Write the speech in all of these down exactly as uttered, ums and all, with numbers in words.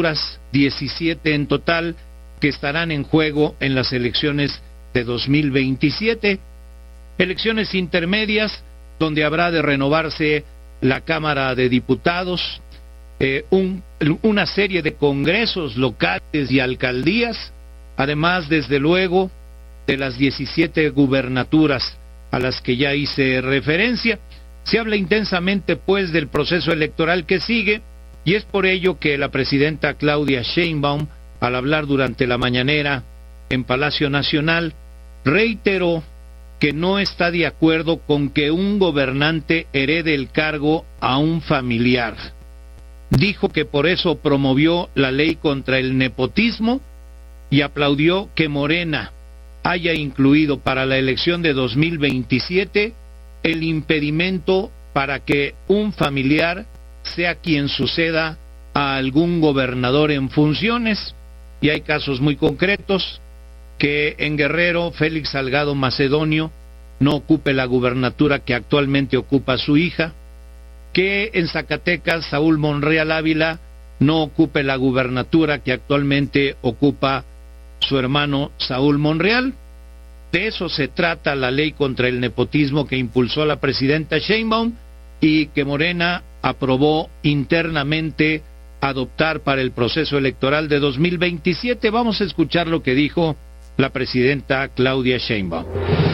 diecisiete en total, que estarán en juego en las elecciones de dos mil veintisiete. Elecciones intermedias, donde habrá de renovarse la Cámara de Diputados, eh, un, una serie de congresos locales y alcaldías, además, desde luego, de las diecisiete gubernaturas a las que ya hice referencia. Se habla intensamente, pues, del proceso electoral que sigue, y es por ello que la presidenta Claudia Sheinbaum, al hablar durante la mañanera en Palacio Nacional, reiteró que no está de acuerdo con que un gobernante herede el cargo a un familiar. Dijo que por eso promovió la ley contra el nepotismo y aplaudió que Morena haya incluido para la elección de dos mil veintisiete el impedimento para que un familiar sea quien suceda a algún gobernador en funciones, y hay casos muy concretos: que en Guerrero Félix Salgado Macedonio no ocupe la gubernatura que actualmente ocupa su hija, que en Zacatecas Saúl Monreal Ávila no ocupe la gubernatura que actualmente ocupa su hermano Saúl Monreal. De eso se trata la ley contra el nepotismo que impulsó la presidenta Sheinbaum y que Morena aprobó internamente adoptar para el proceso electoral de dos mil veintisiete. Vamos a escuchar lo que dijo la presidenta Claudia Sheinbaum.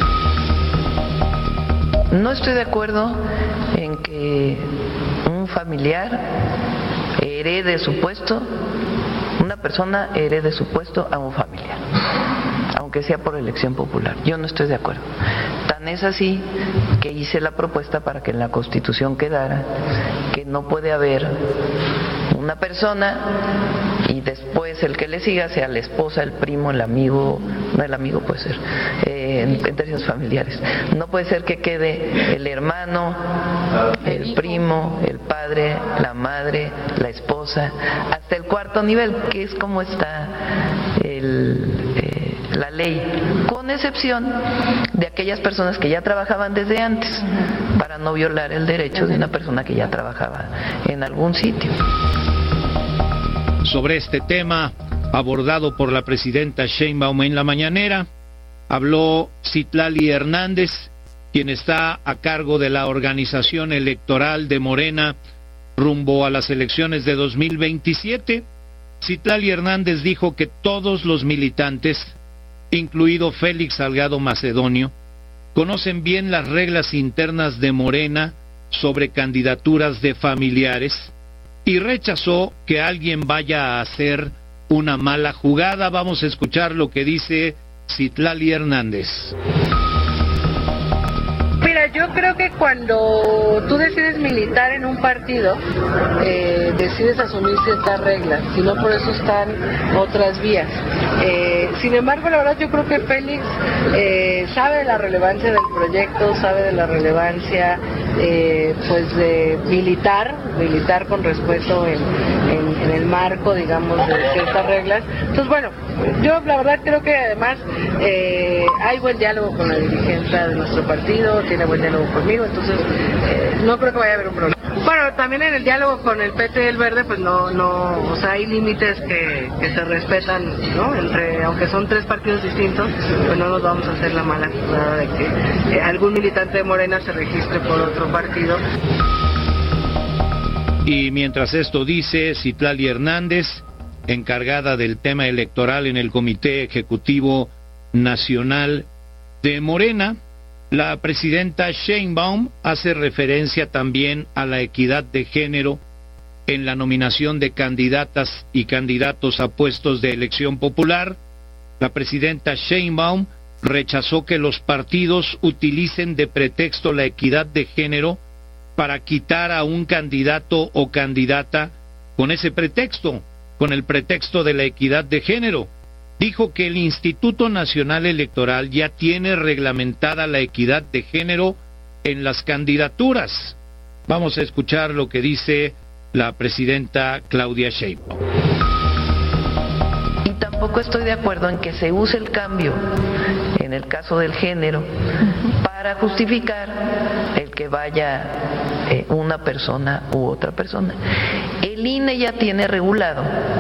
No estoy de acuerdo en que un familiar herede su puesto, una persona herede su puesto a un familiar, aunque sea por elección popular. Yo no estoy de acuerdo. Tan es así que hice la propuesta para que en la Constitución quedara que no puede haber una persona y después el que le siga sea la esposa, el primo, el amigo, no, el amigo puede ser, eh, en, en términos familiares. No puede ser que quede el hermano, el primo, el padre, la madre, la esposa, hasta el cuarto nivel, que es como está el... Eh, la ley, con excepción de aquellas personas que ya trabajaban desde antes, para no violar el derecho de una persona que ya trabajaba en algún sitio. Sobre este tema, abordado por la presidenta Sheinbaum en la mañanera, habló Citlali Hernández, quien está a cargo de la organización electoral de Morena rumbo a las elecciones de dos mil veintisiete. Citlali Hernández dijo que todos los militantes, incluido Félix Salgado Macedonio, conocen bien las reglas internas de Morena sobre candidaturas de familiares y rechazó que alguien vaya a hacer una mala jugada. Vamos a escuchar lo que dice Citlali Hernández. Mira, yo creo que cuando tú decides militar en un partido, eh, decides asumir ciertas reglas, si no por eso están otras vías. Eh, sin embargo, la verdad yo creo que Félix eh, sabe de la relevancia del proyecto, sabe de la relevancia eh, pues de militar, militar con respeto en, en, en el marco, digamos, de ciertas reglas. Entonces, bueno, yo la verdad creo que además eh, hay buen diálogo con la dirigencia de nuestro partido, tiene buen diálogo conmigo, entonces eh, no creo que vaya a haber un problema. Bueno, también en el diálogo con el P T y el Verde, pues no, no, o sea, hay límites que, que se respetan, ¿no? Entre, aunque son tres partidos distintos, pues no nos vamos a hacer la mala jugada de que eh, algún militante de Morena se registre por otro partido. Y mientras esto dice Citlali Hernández, encargada del tema electoral en el Comité Ejecutivo Nacional de Morena, la presidenta Sheinbaum hace referencia también a la equidad de género en la nominación de candidatas y candidatos a puestos de elección popular. La presidenta Sheinbaum rechazó que los partidos utilicen de pretexto la equidad de género para quitar a un candidato o candidata con ese pretexto, con el pretexto de la equidad de género. Dijo que el Instituto Nacional Electoral ya tiene reglamentada la equidad de género en las candidaturas. Vamos a escuchar lo que dice la presidenta Claudia Sheinbaum. Y tampoco estoy de acuerdo en que se use el cambio, en el caso del género, para justificar el que vaya eh, una persona u otra persona. El I N E ya tiene regulado